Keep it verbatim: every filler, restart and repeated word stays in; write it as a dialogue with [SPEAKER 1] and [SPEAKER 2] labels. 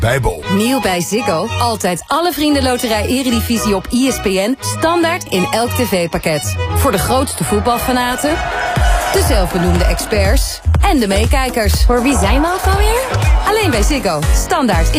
[SPEAKER 1] Bijbel.
[SPEAKER 2] Nieuw bij Ziggo. Altijd alle Vriendenloterij Eredivisie op E S P N. Standaard in elk tv-pakket. Voor de grootste voetbalfanaten, de zelfbenoemde experts en de meekijkers.
[SPEAKER 3] Voor wie zijn we ook alweer?
[SPEAKER 2] Alleen bij Ziggo. Standaard in